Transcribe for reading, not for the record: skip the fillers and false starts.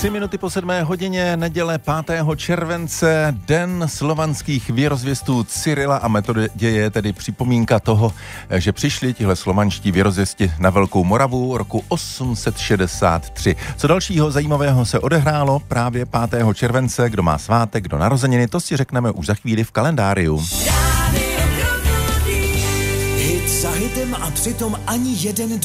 3 minuty po 7 hodině, neděle 5. července, den slovanských věrozvěstů Cyrila a Metoděje, tedy připomínka toho, že přišli tihle slovanští věrozvěsti na Velkou Moravu roku 863. Co dalšího zajímavého se odehrálo právě 5. července, kdo má svátek, kdo narozeniny, to si řekneme už za chvíli v kalendáriu. Hit za hitem a přitom ani jeden